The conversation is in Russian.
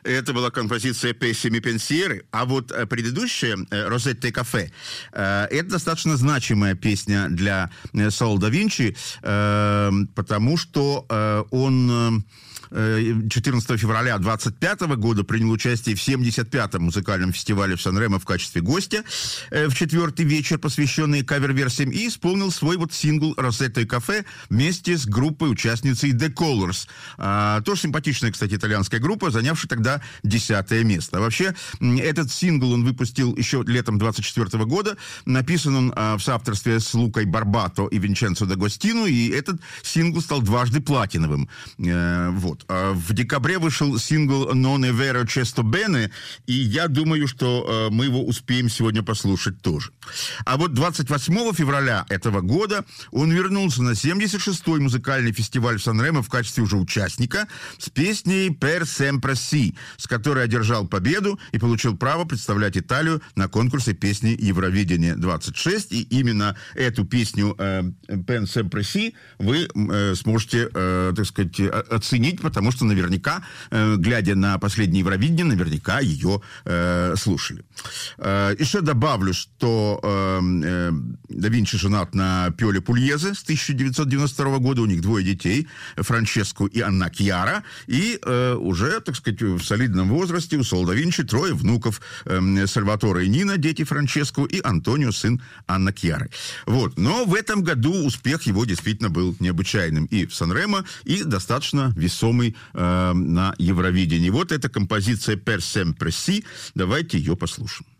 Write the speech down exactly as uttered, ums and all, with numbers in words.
Это была композиция «Пессими пенсиеры». А вот предыдущая «Розетта и кафе» — это достаточно значимая песня для Сауль да Винчи, потому что он четырнадцатого февраля двадцать пятого года принял участие в семьдесят пятом музыкальном фестивале в Сан-Ремо в качестве гостя в четвертый вечер, посвященный кавер-версиям, и исполнил свой вот сингл «Розетта и кафе» вместе с группой, участницей The Colors. А, тоже симпатичная, кстати, итальянская группа, занявшая тогда десятое место. А вообще, этот сингл он выпустил еще летом двадцать четвёртого года. Написан он а, в соавторстве с Лукой Барбато и Винченцо Д'Агостино, и этот сингл стал дважды платиновым. Э, вот. А в декабре вышел сингл «Non è vero cesto bene», и я думаю, что э, мы его успеем сегодня послушать тоже. А вот двадцать восьмого февраля этого года он вернулся на семьдесят шестой музыкальный фестиваль в Сан-Ремо в качестве уже участника с песней «Per sempre si», с которой одержал победу и получил право представлять Италию на конкурсе песни Евровидения двадцать шесть. И именно эту песню э, «Per sempre si» вы э, сможете, э, так сказать, оценить, потому что наверняка, э, глядя на последнее Евровидение, наверняка ее э, слушали. Э, еще добавлю, что э, э, да Винчи женат на Пиоле Пульезе с тысяча девятьсот девяносто второго года. У них двое детей, Франческо и Анна Кьяра. И э, уже, так сказать, в солидном возрасте у Сауль да Винчи трое внуков: э, Сальваторе и Нина, дети Франческо, и Антонио, сын Анны Кьяры. Вот. Но в этом году успех его действительно был необычайным и в Сан-Ремо, и достаточно весомый э, на Евровидении. Вот эта композиция «Per sempre si». Давайте ее послушаем.